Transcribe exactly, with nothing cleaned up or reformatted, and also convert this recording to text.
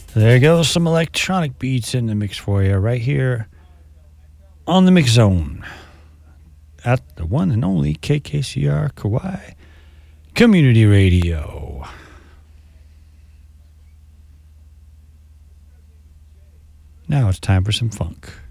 There goes some electronic beats in the mix for you right here on the Mix Zone at the one and only K K C R Kauai Community Radio. Now it's time for some funk.